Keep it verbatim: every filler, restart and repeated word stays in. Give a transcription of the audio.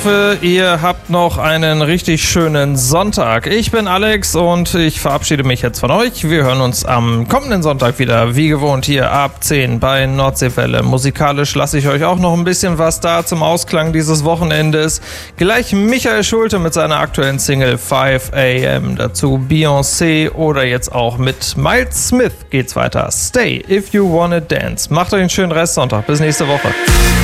hoffe, ihr habt noch einen richtig schönen Sonntag. Ich bin Alex und ich verabschiede mich jetzt von euch. Wir hören uns am kommenden Sonntag wieder, wie gewohnt, hier ab zehn bei Nordseewelle. Musikalisch lasse ich euch auch noch ein bisschen was da zum Ausklang dieses Wochenendes. Gleich Michael Schulte mit seiner aktuellen Single five a m. Dazu Beyoncé oder jetzt auch mit Miles Smith geht's weiter. Stay if you wanna dance. Macht euch einen schönen Restsonntag. Bis nächste Woche.